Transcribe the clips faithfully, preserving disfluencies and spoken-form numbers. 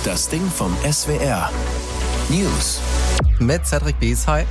Das Ding vom S W R. News. Mit Cedric Bies, hi.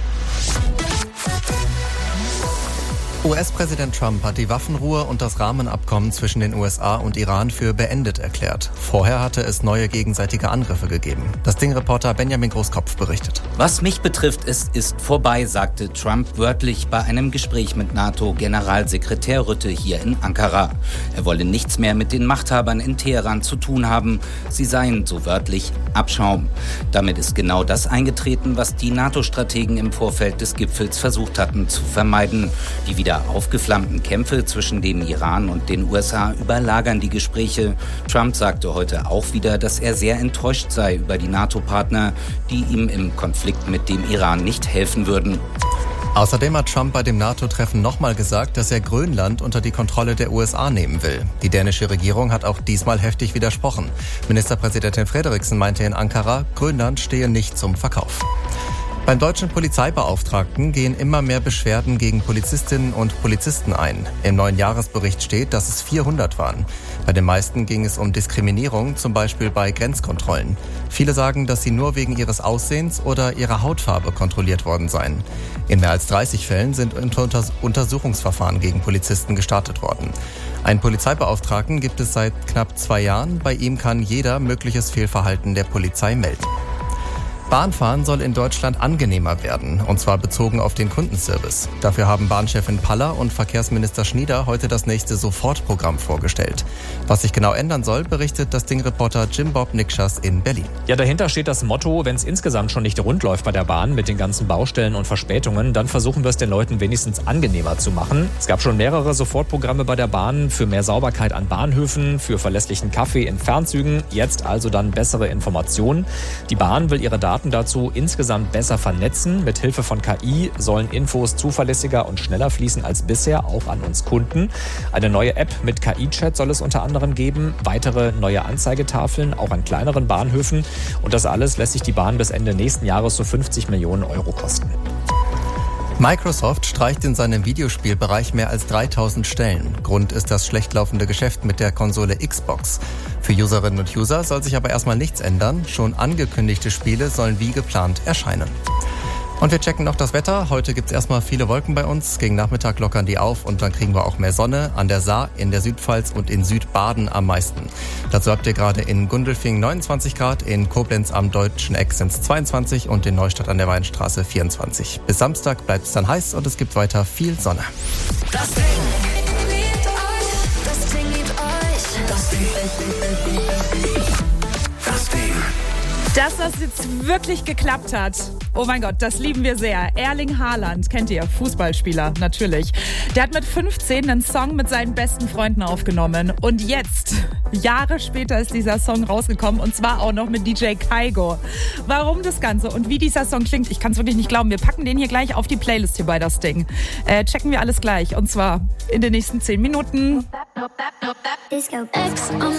U S-Präsident Trump hat die Waffenruhe und das Rahmenabkommen zwischen den U S A und Iran für beendet erklärt. Vorher hatte es neue gegenseitige Angriffe gegeben. Das Ding-Reporter Benjamin Großkopf berichtet. Was mich betrifft, es ist vorbei, sagte Trump wörtlich bei einem Gespräch mit NATO-Generalsekretär Rutte hier in Ankara. Er wolle nichts mehr mit den Machthabern in Teheran zu tun haben. Sie seien, so wörtlich, Abschaum. Damit ist genau das eingetreten, was die NATO-Strategen im Vorfeld des Gipfels versucht hatten zu vermeiden. Die wieder aufgeflammten Kämpfe zwischen dem Iran und den U S A überlagern die Gespräche. Trump sagte heute auch wieder, dass er sehr enttäuscht sei über die NATO-Partner, die ihm im Konflikt mit dem Iran nicht helfen würden. Außerdem hat Trump bei dem NATO-Treffen nochmal gesagt, dass er Grönland unter die Kontrolle der U S A nehmen will. Die dänische Regierung hat auch diesmal heftig widersprochen. Ministerpräsidentin Frederiksen meinte in Ankara, Grönland stehe nicht zum Verkauf. Beim deutschen Polizeibeauftragten gehen immer mehr Beschwerden gegen Polizistinnen und Polizisten ein. Im neuen Jahresbericht steht, dass es vierhundert waren. Bei den meisten ging es um Diskriminierung, zum Beispiel bei Grenzkontrollen. Viele sagen, dass sie nur wegen ihres Aussehens oder ihrer Hautfarbe kontrolliert worden seien. In mehr als dreißig Fällen sind Untersuchungsverfahren gegen Polizisten gestartet worden. Einen Polizeibeauftragten gibt es seit knapp zwei Jahren. Bei ihm kann jeder mögliches Fehlverhalten der Polizei melden. Bahnfahren soll in Deutschland angenehmer werden, und zwar bezogen auf den Kundenservice. Dafür haben Bahnchefin Paller und Verkehrsminister Schnieder heute das nächste Sofortprogramm vorgestellt. Was sich genau ändern soll, berichtet das Ding-Reporter Jim Bob Nikschas in Berlin. Ja, dahinter steht das Motto, wenn es insgesamt schon nicht rund läuft bei der Bahn mit den ganzen Baustellen und Verspätungen, dann versuchen wir es den Leuten wenigstens angenehmer zu machen. Es gab schon mehrere Sofortprogramme bei der Bahn für mehr Sauberkeit an Bahnhöfen, für verlässlichen Kaffee in Fernzügen, jetzt also dann bessere Informationen. Die Bahn will ihre Daten dazu insgesamt besser vernetzen. Mit Hilfe von K I sollen Infos zuverlässiger und schneller fließen als bisher, auch an uns Kunden. Eine neue App mit K I-Chat soll es unter anderem geben, weitere neue Anzeigetafeln, auch an kleineren Bahnhöfen. Und das alles lässt sich die Bahn bis Ende nächsten Jahres so fünfzig Millionen Euro kosten. Microsoft streicht in seinem Videospielbereich mehr als dreitausend Stellen. Grund ist das schlecht laufende Geschäft mit der Konsole Xbox. Für Userinnen und User soll sich aber erstmal nichts ändern. Schon angekündigte Spiele sollen wie geplant erscheinen. Und wir checken noch das Wetter. Heute gibt es erstmal viele Wolken bei uns. Gegen Nachmittag lockern die auf und dann kriegen wir auch mehr Sonne. An der Saar, in der Südpfalz und in Südbaden am meisten. Dazu habt ihr gerade in Gundelfing neunundzwanzig Grad, in Koblenz am Deutschen Eck sind es zweiundzwanzig und in Neustadt an der Weinstraße vierundzwanzig. Bis Samstag bleibt es dann heiß und es gibt weiter viel Sonne. Das Ding liebt euch. Das Ding liebt euch. Das Ding. Das Ding. Dass das jetzt wirklich geklappt hat. Oh mein Gott, das lieben wir sehr. Erling Haaland, kennt ihr, Fußballspieler, natürlich. Der hat mit fünfzehn einen Song mit seinen besten Freunden aufgenommen. Und jetzt, Jahre später, ist dieser Song rausgekommen. Und zwar auch noch mit D J Kygo. Warum das Ganze und wie dieser Song klingt, ich kann es wirklich nicht glauben. Wir packen den hier gleich auf die Playlist hier bei das Ding. Äh, checken wir alles gleich. Und zwar in den nächsten zehn Minuten. Ex am